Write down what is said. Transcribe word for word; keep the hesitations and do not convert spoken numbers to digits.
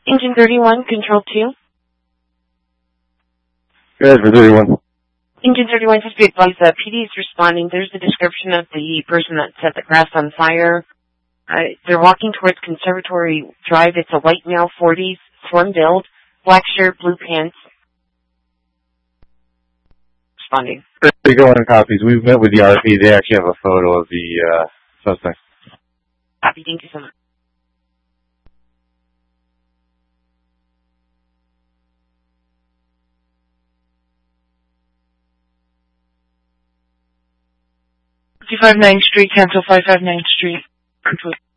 Engine thirty-one, Control two. Good for thirty-one. Engine thirty-one, just be advised that P D is responding. There's the description of the person that set the grass on fire. Uh, they're walking towards Conservatory Drive. It's a white male, forties, slim build, black shirt, blue pants. Responding. They go on copies. We've met with the R P. They actually have a photo of the uh, suspect. Copy. Thank you so much. two fifty-ninth Street, cancel five fifty-ninth Street.